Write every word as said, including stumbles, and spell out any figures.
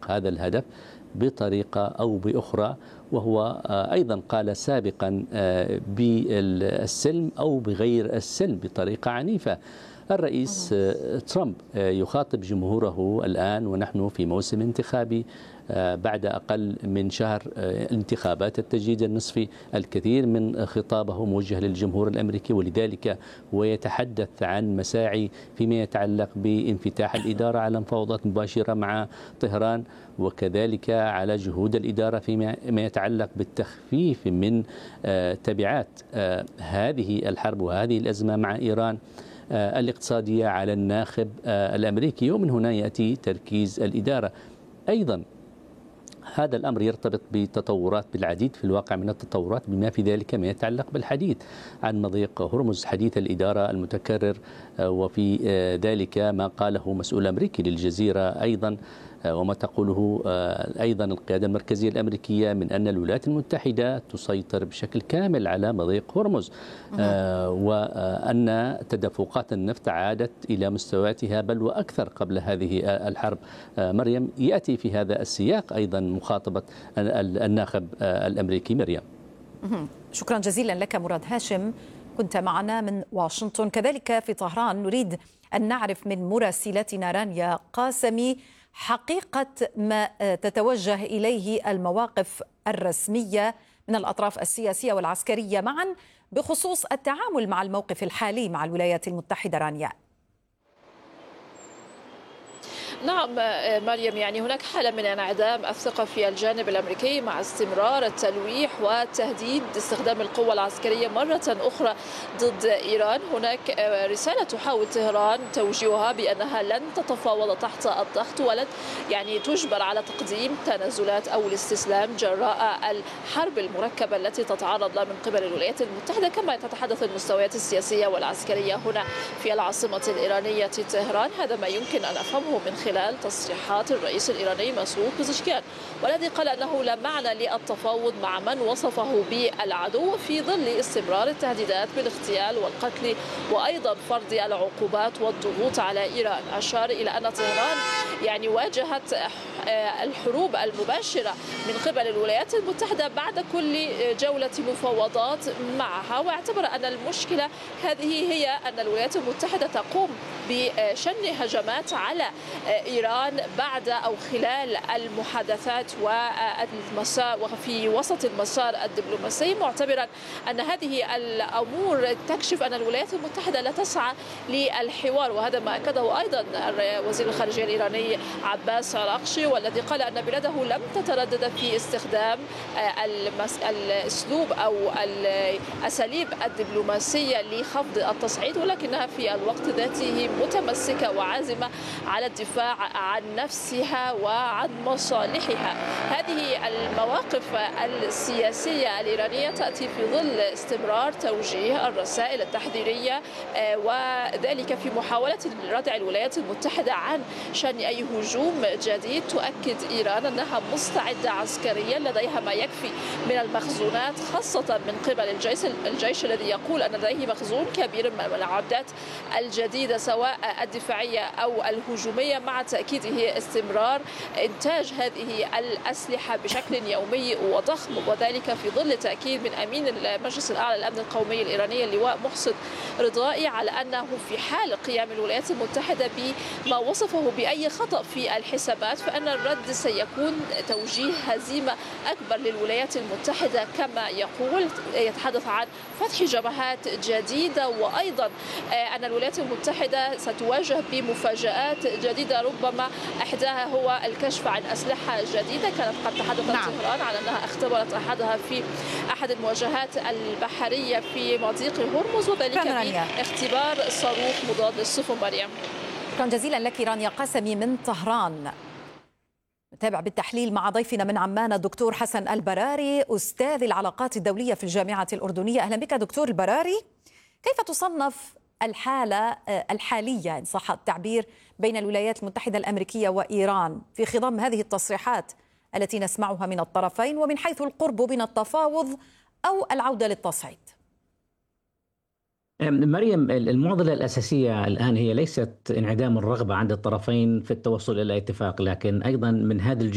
هذا الهدف بطريقة أو بأخرى، وهو أيضا قال سابقا بالسلم أو بغير السلم بطريقة عنيفة. الرئيس ترامب يخاطب جمهوره الآن ونحن في موسم انتخابي بعد أقل من شهر انتخابات التجديد النصفي. الكثير من خطابه موجه للجمهور الأمريكي، ولذلك هو يتحدث عن مساعي فيما يتعلق بانفتاح الإدارة على مفاوضات مباشرة مع طهران، وكذلك على جهود الإدارة فيما يتعلق بالتخفيف من تبعات هذه الحرب وهذه الأزمة مع إيران الاقتصادية على الناخب الأمريكي. ومن هنا يأتي تركيز الإدارة. أيضا هذا الأمر يرتبط بتطورات بالعديد في الواقع من التطورات، بما في ذلك ما يتعلق بالحديث عن مضيق هرمز، حديث الإدارة المتكرر، وفي ذلك ما قاله مسؤول أمريكي للجزيرة أيضا، وما تقوله أيضا القيادة المركزية الأمريكية من أن الولايات المتحدة تسيطر بشكل كامل على مضيق هرمز، وأن تدفقات النفط عادت إلى مستوياتها بل وأكثر قبل هذه الحرب. مريم، يأتي في هذا السياق أيضا مخاطبة الناخب الأمريكي. مريم، شكرا جزيلا لك مراد هاشم، كنت معنا من واشنطن. كذلك في طهران نريد أن نعرف من مراسلتنا رانيا قاسمي حقيقة ما تتوجه إليه المواقف الرسمية من الأطراف السياسية والعسكرية معا بخصوص التعامل مع الموقف الحالي مع الولايات المتحدة. رانيا. نعم مريم، يعني هناك حالة من انعدام الثقة في الجانب الأمريكي مع استمرار التلويح والتهديد باستخدام القوة العسكرية مرة أخرى ضد إيران. هناك رسالة تحاول طهران توجيهها بأنها لن تتفاوض تحت الضغط ولن يعني تجبر على تقديم تنازلات أو الاستسلام جراء الحرب المركبة التي تتعرض لها من قبل الولايات المتحدة، كما تتحدث المستويات السياسية والعسكرية هنا في العاصمة الإيرانية طهران. هذا ما يمكن أن أفهمه من خلال تصريحات الرئيس الإيراني مسعود بزشكيان، والذي قال أنه لا معنى للتفاوض مع من وصفه بالعدو في ظل استمرار التهديدات بالاغتيال والقتل وأيضا فرض العقوبات والضغوط على إيران. أشار إلى أن طهران يعني واجهت الحروب المباشرة من قبل الولايات المتحدة بعد كل جولة مفاوضات معها، واعتبر أن المشكلة هذه هي أن الولايات المتحدة تقوم بشن هجمات على إيران بعد أو خلال المحادثات والمسار وفي وسط المسار الدبلوماسي، معتبرا أن هذه الأمور تكشف أن الولايات المتحدة لا تسعى للحوار. وهذا ما أكده أيضا وزير الخارجية الإيراني عباس عراقشي، والذي قال أن بلاده لم تتردد في استخدام الأسلوب أو الأساليب الدبلوماسية لخفض التصعيد، ولكنها في الوقت ذاته متمسكة وعازمة على الدفاع عن نفسها وعن مصالحها. هذه المواقف السياسية الإيرانية تأتي في ظل استمرار توجيه الرسائل التحذيرية، وذلك في محاولة ردع الولايات المتحدة عن شن أي هجوم جديد. تؤكد إيران أنها مستعدة عسكريا، لديها ما يكفي من المخزونات خاصة من قبل الجيش, الجيش الذي يقول أن لديه مخزون كبير من العدات الجديدة سواء الدفاعية أو الهجومية، مع تأكيده استمرار إنتاج هذه الأسلحة بشكل يومي وضخم، وذلك في ظل تأكيد من أمين المجلس الأعلى للأمن القومي الإيراني اللواء محسن رضائي على أنه في حال قيام الولايات المتحدة بما وصفه بأي خطأ في الحسابات فأن الرد سيكون توجيه هزيمة أكبر للولايات المتحدة. كما يقول يتحدث عن فتح جبهات جديدة، وأيضا أن الولايات المتحدة ستواجه بمفاجآت جديدة، ربما إحداها هو الكشف عن أسلحة جديدة. كانت قد تحدثت نعم. طهران عن أنها اختبرت أحدها في أحد المواجهات البحرية في مضيق هرمز، وذلك باختبار صاروخ مضاد للسفن. مريم، شكرا جزيلا لك رانيا قاسمي من طهران. نتابع بالتحليل مع ضيفنا من عمان الدكتور حسن البراري، أستاذ العلاقات الدولية في الجامعة الأردنية. أهلا بك دكتور البراري. كيف تصنف الحالة الحالية إن صح التعبير بين الولايات المتحدة الأمريكية وإيران في خضم هذه التصريحات التي نسمعها من الطرفين، ومن حيث القرب من التفاوض أو العودة للتصعيد؟ مريم، المعضلة الأساسية الآن هي ليست انعدام الرغبة عند الطرفين في التوصل إلى اتفاق، لكن أيضا من هذه